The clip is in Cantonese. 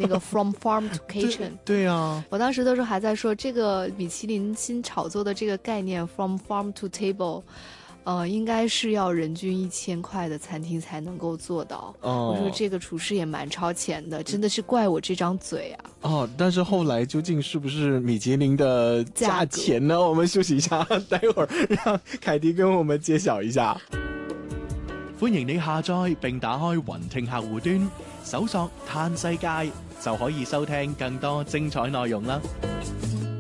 那个 From Farm to Kitchen 对啊， 我当时的时候还在说，这个米其林新炒作的这个概念 From Farm to Table，应该是要人均1000块的餐厅才能够做到。我说这个厨师也蛮超前的，真的是怪我这张嘴啊。 但是后來究竟是不是米其林的價錢呢？我們休息一下，待會兒讓凱迪跟我們揭曉一下。 歡迎你下載並打開雲聽客戶端，搜索嘆世界就可以收聽更多精彩內容啦。